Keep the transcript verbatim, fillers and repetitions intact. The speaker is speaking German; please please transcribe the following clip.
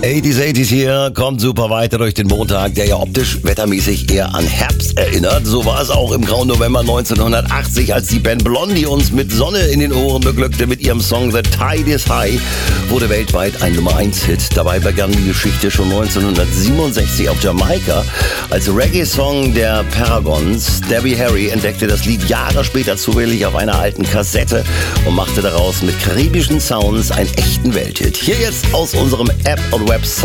achtziger, achtziger hier, kommt super weiter durch den Montag, der ja optisch wettermäßig eher an Herbst erinnert. So war es auch im grauen November neunzehnhundertachtzig, als die Band Blondie uns mit Sonne in den Ohren beglückte mit ihrem Song The Tide is High, wurde weltweit ein Nummer eins Hit. Dabei begann die Geschichte schon neunzehnhundertsiebenundsechzig auf Jamaika. Als Reggae-Song der Paragons, Debbie Harry entdeckte das Lied Jahre später zufällig auf einer alten Kassette und machte daraus mit karibischen Sounds einen echten Welthit. Hier jetzt aus unserem App- und Website